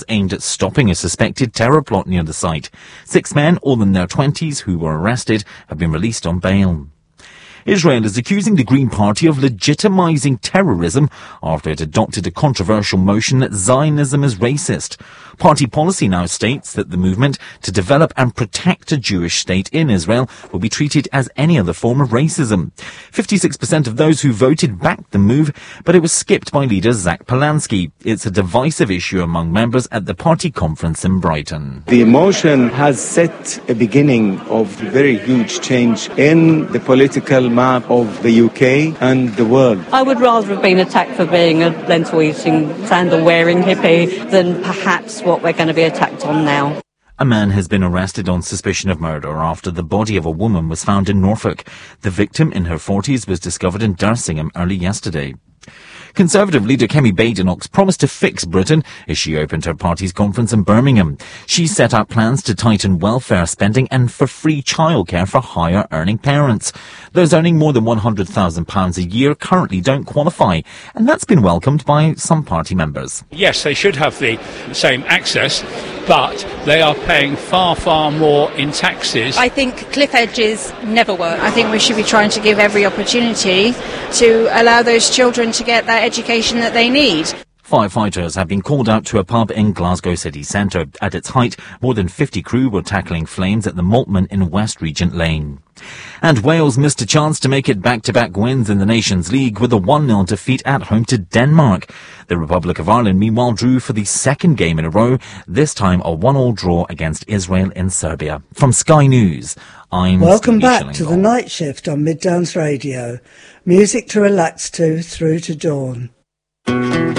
aimed at stopping a suspected terror plot near the site. 6 men, all in their 20s, who were arrested, have been released on bail. Israel is accusing the Green Party of legitimizing terrorism after it adopted a controversial motion that Zionism is racist. Party policy now states that the movement to develop and protect a Jewish state in Israel will be treated as any other form of racism. 56% of those who voted backed the move, but it was skipped by leader Zach Polanski. It's a divisive issue among members at the party conference in Brighton. The motion has set a beginning of very huge change in the political map of the UK and the world. I would rather have been attacked for being a lentil-eating, sandal-wearing hippie than perhaps what we're going to be attacked on now. A man has been arrested on suspicion of murder after the body of a woman was found in Norfolk. The victim, in her 40s, was discovered in Dersingham early yesterday. Conservative leader Kemi Badenoch promised to fix Britain as she opened her party's conference in Birmingham. She set out plans to tighten welfare spending and for free childcare for higher-earning parents. Those earning more than £100,000 a year currently don't qualify, and that's been welcomed by some party members. Yes, they should have the same access, but they are paying far, far more in taxes. I think cliff edges never work. I think we should be trying to give every opportunity to allow those children to get that education that they need. Firefighters have been called out to a pub in Glasgow city centre. At its height, more than 50 crew were tackling flames at the Maltman in West Regent Lane. And Wales missed a chance to make it back-to-back wins in the Nations League with a 1-0 defeat at home to Denmark. The Republic of Ireland, meanwhile, drew for the second game in a row, this time a 1-1 draw against Israel in Serbia. From Sky News, I'm Welcome Stevie back Shillingall. to the Night Shift on Mid Downs Radio. Music to relax to through to dawn.